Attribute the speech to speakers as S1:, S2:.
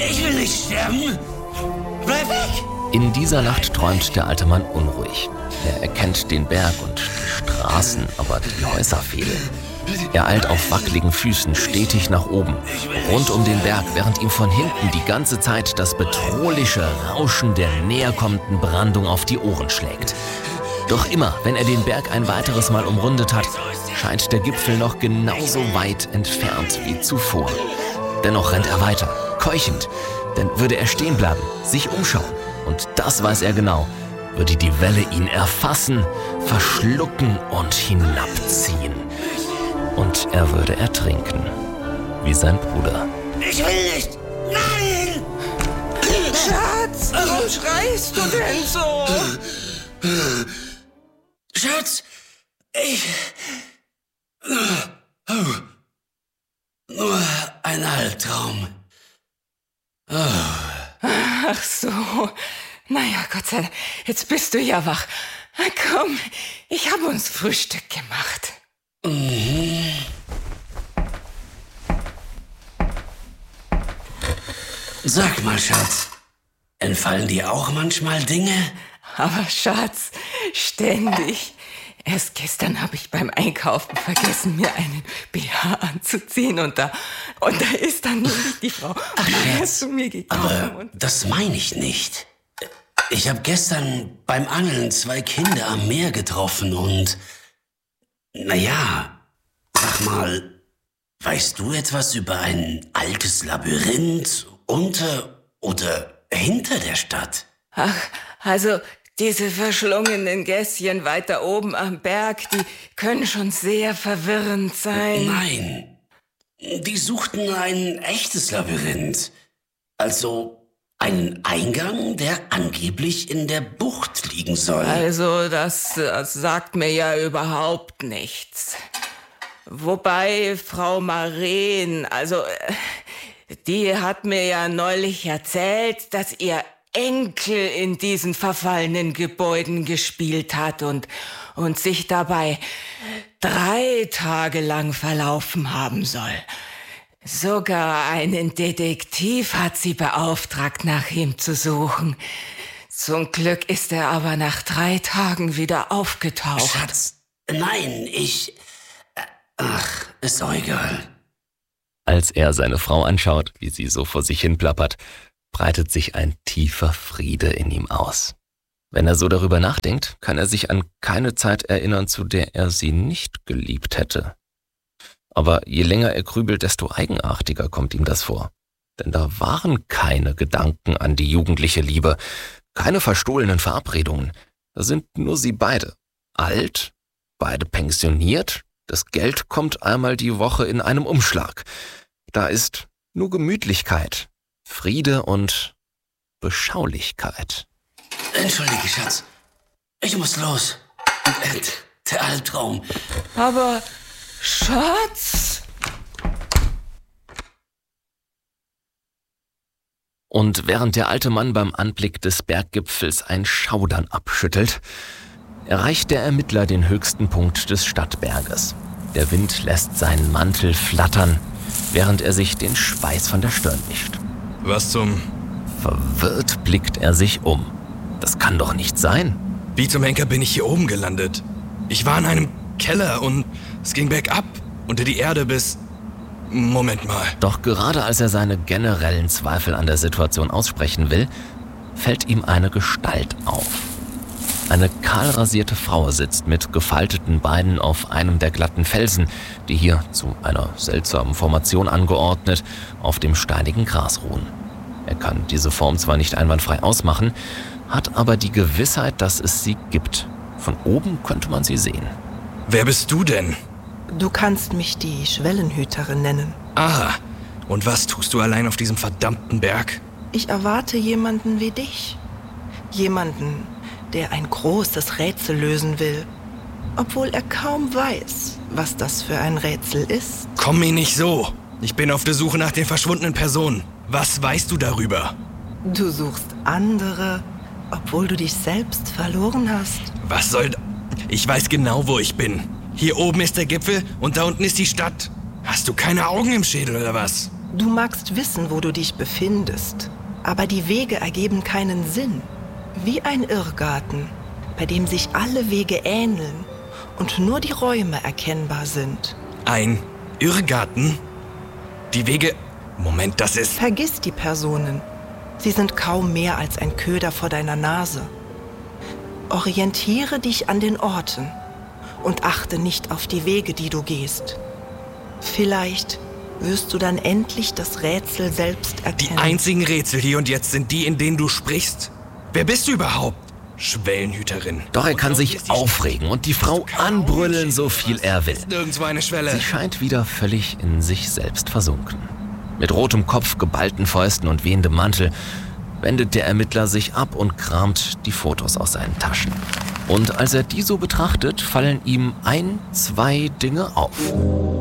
S1: Ich will nicht sterben. Bleib weg!
S2: In dieser Nacht träumt der alte Mann unruhig. Er erkennt den Berg und die Straßen, aber die Häuser fehlen. Er eilt auf wackeligen Füßen stetig nach oben, rund um den Berg, während ihm von hinten die ganze Zeit das bedrohliche Rauschen der näherkommenden Brandung auf die Ohren schlägt. Doch immer, wenn er den Berg ein weiteres Mal umrundet hat, scheint der Gipfel noch genauso weit entfernt wie zuvor. Dennoch rennt er weiter, keuchend, denn würde er stehen bleiben, sich umschauen, und das weiß er genau, würde die Welle ihn erfassen, verschlucken und hinabziehen. Und er würde ertrinken, wie sein Bruder.
S1: Ich will nicht! Nein!
S3: Schatz, warum schreist du denn so?
S1: Schatz, nur ein Albtraum.
S3: Ach so, naja, Gott sei Dank, jetzt bist du ja wach. Komm, ich habe uns Frühstück gemacht.
S1: Sag mal, Schatz, entfallen dir auch manchmal Dinge?
S3: Aber Schatz, ständig. Erst gestern habe ich beim Einkaufen vergessen, mir einen BH anzuziehen und da ist dann nämlich die Frau
S1: Schatz,
S3: zu mir gekommen.
S1: Aber das meine ich nicht. Ich habe gestern beim Angeln 2 Kinder am Meer getroffen und... Naja, sag mal, weißt du etwas über ein altes Labyrinth unter oder hinter der Stadt?
S3: Ach, also diese verschlungenen Gässchen weiter oben am Berg, die können schon sehr verwirrend sein.
S1: Nein, die suchten ein echtes Labyrinth. Also einen Eingang, der angeblich in der Bucht liegen soll.
S3: Also das sagt mir ja überhaupt nichts. Wobei Frau Maren, die hat mir ja neulich erzählt, dass ihr Enkel in diesen verfallenen Gebäuden gespielt hat und sich dabei 3 Tage lang verlaufen haben soll. Sogar einen Detektiv hat sie beauftragt, nach ihm zu suchen. Zum Glück ist er aber nach 3 Tagen wieder aufgetaucht.
S1: Schatz, nein, Ach, ist doch egal.
S2: Als er seine Frau anschaut, wie sie so vor sich hin plappert, breitet sich ein tiefer Friede in ihm aus. Wenn er so darüber nachdenkt, kann er sich an keine Zeit erinnern, zu der er sie nicht geliebt hätte. Aber je länger er grübelt, desto eigenartiger kommt ihm das vor. Denn da waren keine Gedanken an die jugendliche Liebe, keine verstohlenen Verabredungen. Da sind nur sie beide. Alt, beide pensioniert, das Geld kommt einmal die Woche in einem Umschlag. Da ist nur Gemütlichkeit, Friede und Beschaulichkeit.
S1: Entschuldige, Schatz. Ich muss los. Der Albtraum.
S3: Aber Schatz!
S2: Und während der alte Mann beim Anblick des Berggipfels ein Schaudern abschüttelt, erreicht der Ermittler den höchsten Punkt des Stadtberges. Der Wind lässt seinen Mantel flattern, während er sich den Schweiß von der Stirn wischt.
S4: Was zum...
S2: Verwirrt blickt er sich um. Das kann doch nicht sein.
S4: Wie zum Henker bin ich hier oben gelandet? Ich war in einem Keller und es ging bergab, unter die Erde bis... Moment mal.
S2: Doch gerade als er seine generellen Zweifel an der Situation aussprechen will, fällt ihm eine Gestalt auf. Eine kahlrasierte Frau sitzt mit gefalteten Beinen auf einem der glatten Felsen, die hier zu einer seltsamen Formation angeordnet auf dem steinigen Gras ruhen. Er kann diese Form zwar nicht einwandfrei ausmachen, hat aber die Gewissheit, dass es sie gibt. Von oben könnte man sie sehen.
S4: Wer bist du denn?
S5: Du kannst mich die Schwellenhüterin nennen.
S4: Aha. Und was tust du allein auf diesem verdammten Berg?
S5: Ich erwarte jemanden wie dich. Jemanden, der ein großes Rätsel lösen will, obwohl er kaum weiß, was das für ein Rätsel ist.
S4: Komm mir nicht so. Ich bin auf der Suche nach den verschwundenen Personen. Was weißt du darüber?
S5: Du suchst andere, obwohl du dich selbst verloren hast.
S4: Was soll... Ich weiß genau, wo ich bin. Hier oben ist der Gipfel und da unten ist die Stadt. Hast du keine Augen im Schädel oder was?
S5: Du magst wissen, wo du dich befindest, aber die Wege ergeben keinen Sinn. Wie ein Irrgarten, bei dem sich alle Wege ähneln und nur die Räume erkennbar sind.
S4: Ein Irrgarten? Die Wege... Moment, das ist...
S5: Vergiss die Personen. Sie sind kaum mehr als ein Köder vor deiner Nase. Orientiere dich an den Orten und achte nicht auf die Wege, die du gehst. Vielleicht wirst du dann endlich das Rätsel selbst erkennen.
S4: Die einzigen Rätsel hier und jetzt sind die, in denen du sprichst. Wer bist du überhaupt? Schwellenhüterin.
S2: Doch er kann sich aufregen und die Frau anbrüllen, so viel er will.
S4: Ist nirgendwo eine Schwelle.
S2: Sie scheint wieder völlig in sich selbst versunken. Mit rotem Kopf, geballten Fäusten und wehendem Mantel wendet der Ermittler sich ab und kramt die Fotos aus seinen Taschen. Und als er die so betrachtet, fallen ihm 2 Dinge auf.